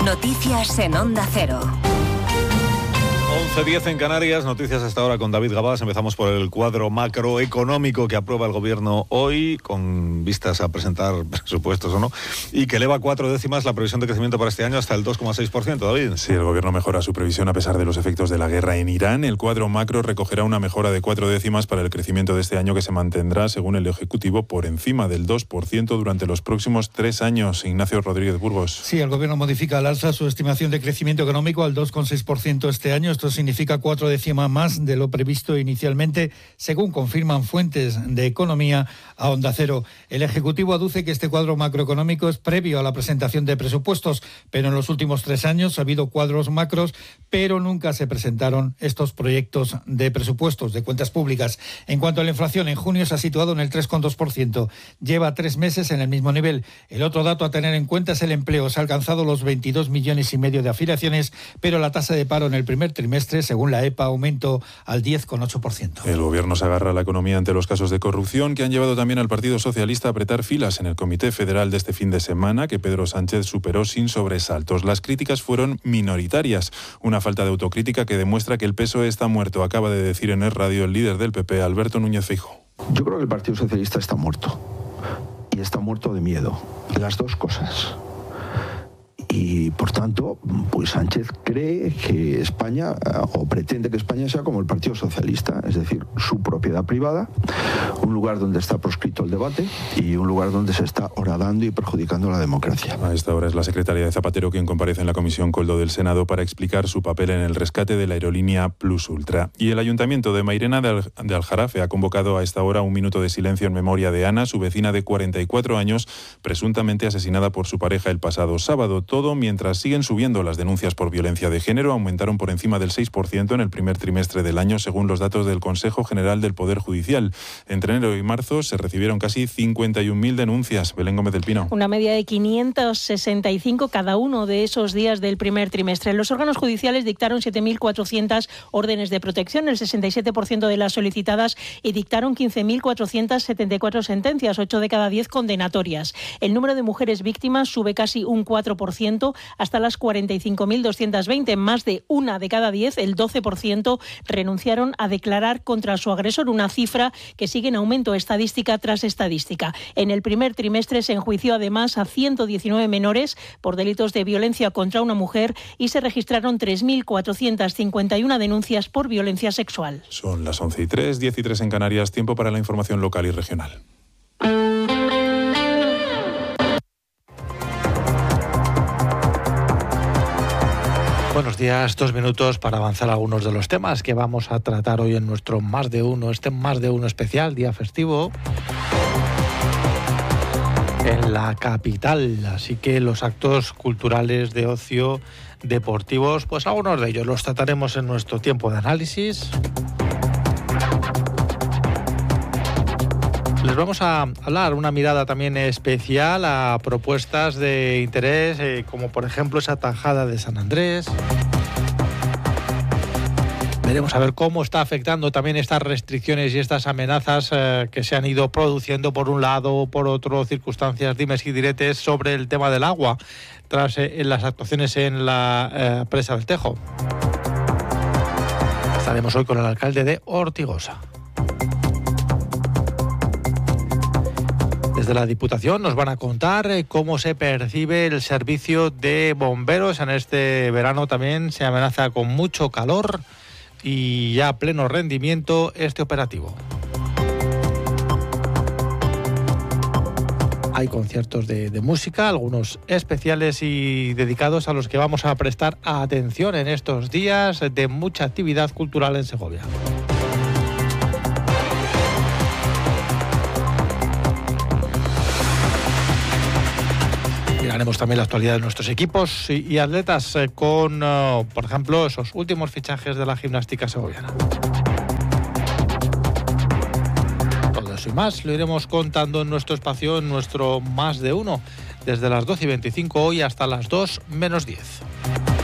Noticias en Onda Cero. 11:10 en Canarias, noticias hasta ahora con David Gabás. Empezamos por el cuadro macroeconómico que aprueba el Gobierno hoy, con vistas a presupuestos o no, y que eleva 4 décimas la previsión de crecimiento para este año hasta el 2,6%, David. Sí, el Gobierno mejora su previsión a pesar de los efectos de la guerra en Irán. El cuadro macro recogerá una mejora de 4 décimas para el crecimiento de este año, que se mantendrá, según el Ejecutivo, por encima del 2% durante los próximos 3 años. Ignacio Rodríguez Burgos. Sí, el Gobierno modifica al alza su estimación de crecimiento económico al 2,6% este año. Esto significa 4 décimas más de lo previsto inicialmente, según confirman fuentes de economía a Onda Cero. El Ejecutivo aduce que este cuadro macroeconómico es previo a la presentación de presupuestos, pero en los últimos 3 años ha habido cuadros macros, pero nunca se presentaron estos proyectos de presupuestos, de cuentas públicas. En cuanto a la inflación, en junio se ha situado en el 3,2%. Lleva 3 meses en el mismo nivel. El otro dato a tener en cuenta es el empleo. Se ha alcanzado los 22,5 millones de afiliaciones, pero la tasa de paro en el primer trimestre, según la EPA, aumentó al 10,8%. El Gobierno se agarra a la economía ante los casos de corrupción que han llevado también al Partido Socialista a apretar filas en el Comité Federal de este fin de semana, que Pedro Sánchez superó sin sobresaltos. Las críticas fueron minoritarias, una falta de autocrítica que demuestra que el PSOE está muerto, acaba de decir en Es Radio el líder del PP, Alberto Núñez Feijóo. Yo creo que el Partido Socialista está muerto, y está muerto de miedo, las dos cosas. Y por tanto, pues Sánchez cree que España, o pretende que España sea como el Partido Socialista, es decir, su propiedad privada, un lugar donde está proscrito el debate y un lugar donde se está horadando y perjudicando la democracia. A esta hora es la secretaria de Zapatero quien comparece en la Comisión Coldo del Senado para explicar su papel en el rescate de la aerolínea Plus Ultra. Y el Ayuntamiento de Mairena de Aljarafe ha convocado a esta hora un minuto de silencio en memoria de Ana, su vecina de 44 años, presuntamente asesinada por su pareja el pasado sábado. Todo mientras siguen subiendo las denuncias por violencia de género, aumentaron por encima del 6% en el primer trimestre del año, según los datos del Consejo General del Poder Judicial. Entre enero y marzo se recibieron casi 51.000 denuncias. Belén Gómez del Pino. Una media de 565 cada uno de esos días del primer trimestre. Los órganos judiciales dictaron 7.400 órdenes de protección, el 67% de las solicitadas, y dictaron 15.474 sentencias, 8 de cada 10 condenatorias. El número de mujeres víctimas sube casi un 4%, hasta las 45.220. Más de 1 de cada 10, el 12%, renunciaron a declarar contra su agresor, una cifra que sigue en aumento estadística tras estadística. En el primer trimestre se enjuició además a 119 menores por delitos de violencia contra una mujer y se registraron 3.451 denuncias por violencia sexual. Son las 11:03, 10:03 en Canarias, tiempo para la información local y regional. Buenos días, 2 minutos para avanzar algunos de los temas que vamos a tratar hoy en nuestro Más de Uno, Más de Uno especial, día festivo en la capital. Así que los actos culturales, de ocio, deportivos, pues algunos de ellos los trataremos en nuestro tiempo de análisis. Les vamos a hablar una mirada también especial a propuestas de interés, como por ejemplo esa tajada de San Andrés. Veremos a ver cómo está afectando también estas restricciones y estas amenazas que se han ido produciendo por un lado o por otro, circunstancias dimes y diretes sobre el tema del agua tras las actuaciones en la presa del Tejo. Estaremos hoy con el alcalde de Ortigosa. Desde la Diputación nos van a contar cómo se percibe el servicio de bomberos. En este verano también se amenaza con mucho calor y ya a pleno rendimiento este operativo. Hay conciertos de música, algunos especiales y dedicados a los que vamos a prestar atención en estos días de mucha actividad cultural en Segovia. Miraremos también la actualidad de nuestros equipos y atletas con, por ejemplo, esos últimos fichajes de la gimnástica segoviana. Todo eso y más lo iremos contando en nuestro espacio, en nuestro Más de Uno, desde las 12:25 hoy hasta las 2 menos 10.